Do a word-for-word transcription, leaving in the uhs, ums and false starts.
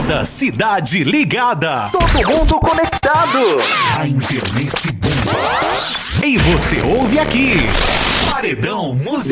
Toda a cidade ligada. Todo mundo conectado. A internet bomba. E você ouve aqui. Paredão Musical.